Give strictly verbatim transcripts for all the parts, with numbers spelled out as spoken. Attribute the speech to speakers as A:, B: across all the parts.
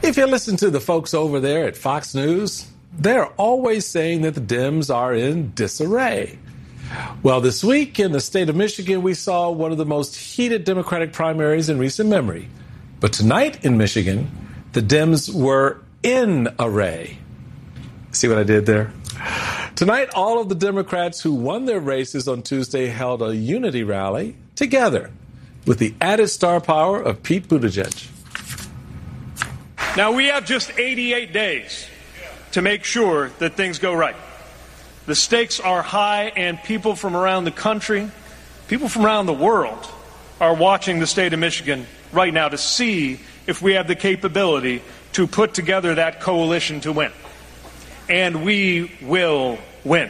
A: If you listen to the folks over there at Fox News, they're always saying that the Dems are in disarray. Well, this week in the state of Michigan, we saw one of the most heated Democratic primaries in recent memory. But tonight in Michigan, the Dems were in array. See what I did there? Tonight, all of the Democrats who won their races on Tuesday held a unity rally together with the added star power of Pete Buttigieg.
B: Now, we have just eighty-eight days to make sure that things go right. The stakes are high, and people from around the country, people from around the world, are watching the state of Michigan right now to see if we have the capability to put together that coalition to win. And we will win.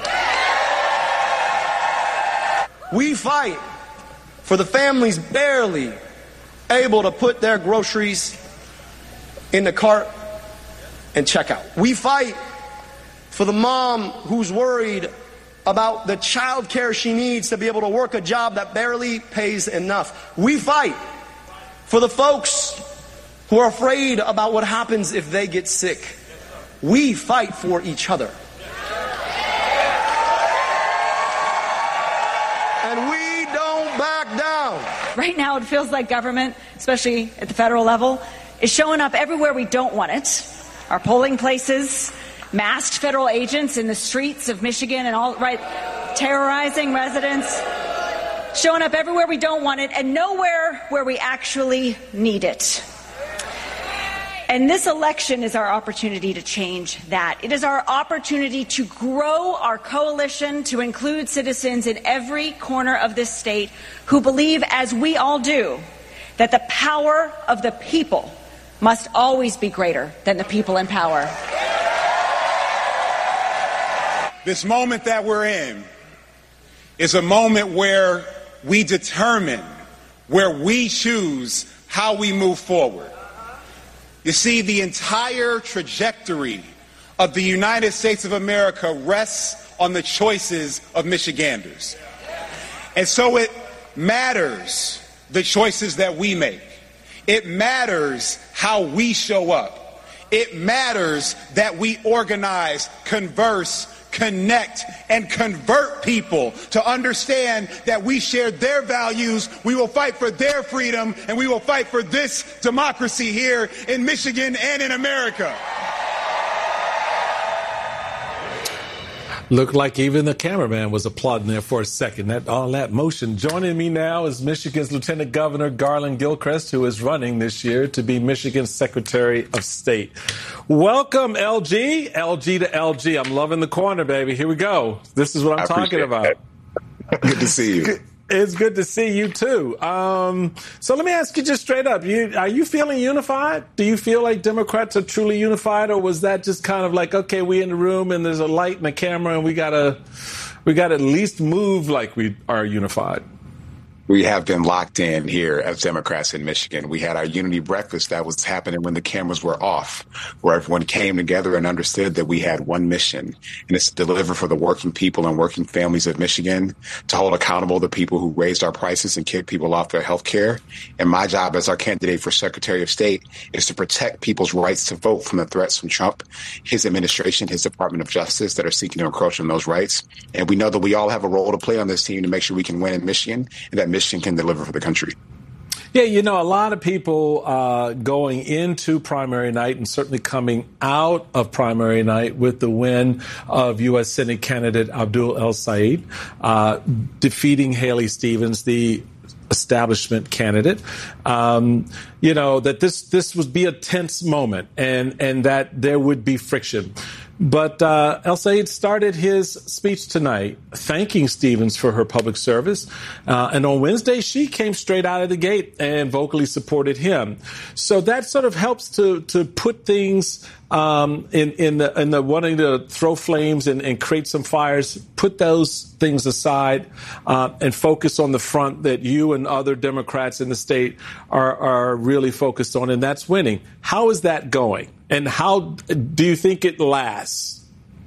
C: We fight for the families barely able to put their groceries in the cart and check out. We fight for the mom who's worried about the child care she needs to be able to work a job that barely pays enough. We fight for the folks who are afraid about what happens if they get sick. We fight for each other. And we don't back down.
D: Right now, it feels like government, especially at the federal level, is showing up everywhere we don't want it. Our polling places, masked federal agents in the streets of Michigan and all, right, terrorizing residents, showing up everywhere we don't want it and nowhere where we actually need it. And this election is our opportunity to change that. It is our opportunity to grow our coalition to include citizens in every corner of this state who believe, as we all do, that the power of the people must always be greater than the people in power.
E: This moment that we're in is a moment where we determine, where we choose how we move forward. You see, the entire trajectory of the United States of America rests on the choices of Michiganders. And so it matters the choices that we make. It matters how we show up. It matters that we organize, converse, connect, and convert people to understand that we share their values, we will fight for their freedom, and we will fight for this democracy here in Michigan and in America.
A: Looked like even the cameraman was applauding there for a second. That all that motion. Joining me now is Michigan's Lieutenant Governor Garland Gilchrist, who is running this year to be Michigan's Secretary of State. Welcome, L G. L G to L G. I'm loving the corner, baby. Here we go. This is what I'm talking about.
F: That. Good to see you.
A: It's good to see you, too. Um, so let me ask you just straight up. You, are you feeling unified? Do you feel like Democrats are truly unified, or was that just kind of like, OK, we in the room and there's a light and a camera and we got to we got to at least move like we are unified?
F: We have been locked in here as Democrats in Michigan. We had our unity breakfast that was happening when the cameras were off, where everyone came together and understood that we had one mission, and it's to deliver for the working people and working families of Michigan, to hold accountable the people who raised our prices and kicked people off their health care. And my job as our candidate for Secretary of State is to protect people's rights to vote from the threats from Trump, his administration, his Department of Justice that are seeking to encroach on those rights. And we know that we all have a role to play on this team to make sure we can win in Michigan, and that Michigan can deliver for the country.
A: Yeah, you know, a lot of people uh, going into primary night and certainly coming out of primary night with the win of U S Senate candidate Abdul El-Sayed, uh, defeating Haley Stevens, the establishment candidate, um, you know, that this this would be a tense moment and, and that there would be friction. But uh, El-Sayed started his speech tonight thanking Stevens for her public service. Uh, and on Wednesday, she came straight out of the gate and vocally supported him. So that sort of helps to to put things um, in, in, the, in the wanting to throw flames and, and create some fires, put those things aside uh, and focus on the front that you and other Democrats in the state are, are really focused on, and that's winning. How is that going? And how do you think it lasts?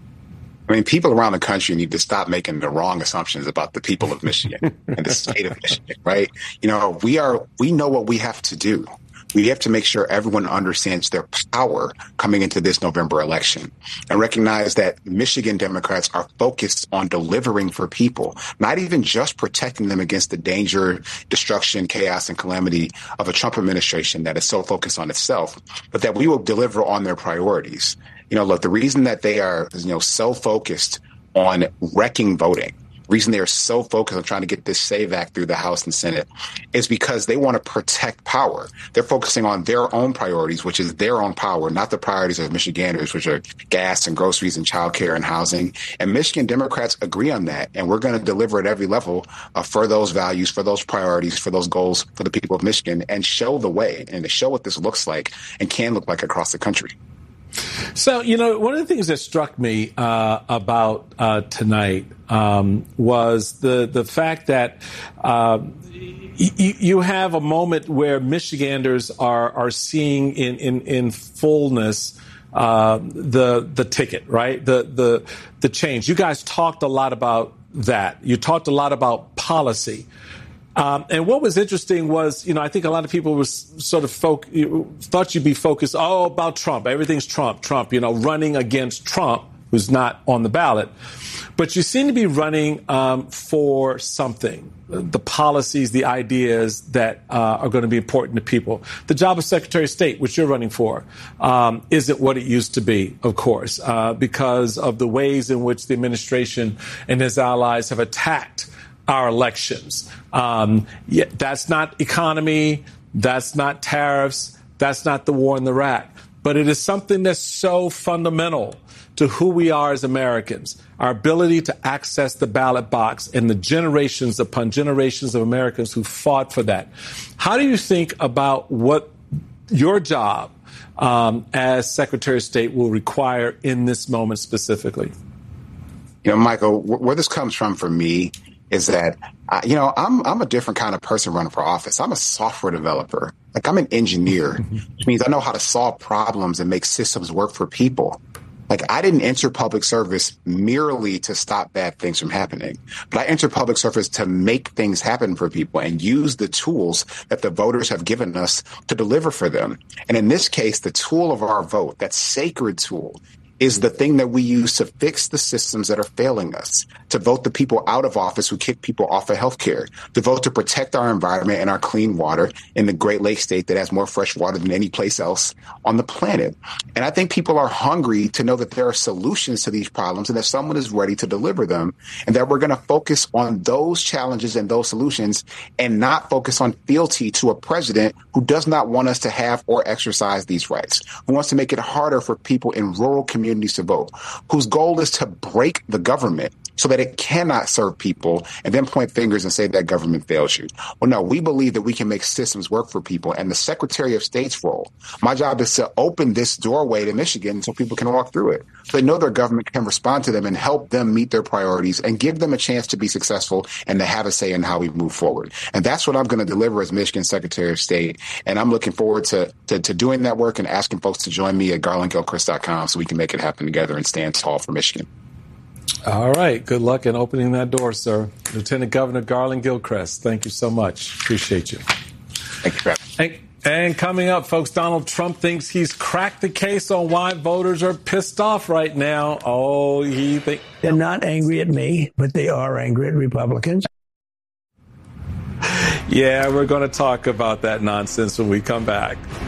F: I mean, people around the country need to stop making the wrong assumptions about the people of Michigan and the state of Michigan, right? You know, we are we know what we have to do. We have to make sure everyone understands their power coming into this November election and recognize that Michigan Democrats are focused on delivering for people, not even just protecting them against the danger, destruction, chaos, and calamity of a Trump administration that is so focused on itself, but that we will deliver on their priorities. You know, look, the reason that they are, you know, so focused on wrecking voting, the reason they are so focused on trying to get this SAVE Act through the House and Senate is because they want to protect power. They're focusing on their own priorities, which is their own power, not the priorities of Michiganders, which are gas and groceries and childcare and housing. And Michigan Democrats agree on that. And we're going to deliver at every level uh, for those values, for those priorities, for those goals for the people of Michigan, and show the way and to show what this looks like and can look like across the country.
A: So, you know, one of the things that struck me uh, about uh, tonight um, was the the fact that uh, y- you have a moment where Michiganders are are seeing in in, in fullness uh, the the ticket, right? The the the change. You guys talked a lot about that. You talked a lot about policy. Um, and what was interesting was, you know, I think a lot of people was sort of folk, thought you'd be focused, oh, about Trump. Everything's Trump, Trump, you know, running against Trump, who's not on the ballot. But you seem to be running um, for something, the policies, the ideas that uh, are going to be important to people. The job of Secretary of State, which you're running for, um, isn't what it used to be, of course, uh, because of the ways in which the administration and his allies have attacked our elections. Um, yeah, that's not economy. That's not tariffs. That's not the war in Iraq. But it is something that's so fundamental to who we are as Americans, our ability to access the ballot box and the generations upon generations of Americans who fought for that. How do you think about what your job um, as Secretary of State will require in this moment specifically?
F: You know, Michael, where this comes from for me is that, uh, you know, I'm I'm a different kind of person running for office. I'm a software developer. Like, I'm an engineer, which means I know how to solve problems and make systems work for people. Like, I didn't enter public service merely to stop bad things from happening, but I entered public service to make things happen for people and use the tools that the voters have given us to deliver for them. And in this case, the tool of our vote, that sacred tool, is the thing that we use to fix the systems that are failing us, to vote the people out of office who kick people off of health care, to vote to protect our environment and our clean water in the Great Lakes state that has more fresh water than any place else on the planet. And I think people are hungry to know that there are solutions to these problems and that someone is ready to deliver them, and that we're going to focus on those challenges and those solutions and not focus on fealty to a president who does not want us to have or exercise these rights, who wants to make it harder for people in rural communities to vote, whose goal is to break the government so that it cannot serve people and then point fingers and say that government fails you. Well, no, we believe that we can make systems work for people. And the Secretary of State's role, my job is to open this doorway to Michigan so people can walk through it, so they know their government can respond to them and help them meet their priorities and give them a chance to be successful and to have a say in how we move forward. And that's what I'm going to deliver as Michigan Secretary of State. And I'm looking forward to, to, to doing that work and asking folks to join me at garland gilchrist dot com so we can make it happen together and stand tall for Michigan.
A: All right. Good luck in opening that door, sir. Lieutenant Governor Garland Gilchrist, thank you so much. Appreciate you.
F: Thank you, Brad.
A: And, and coming up, folks, Donald Trump thinks he's cracked the case on why voters are pissed off right now. Oh, he think
G: they're not angry at me, but they are angry at Republicans.
A: Yeah, we're going to talk about that nonsense when we come back.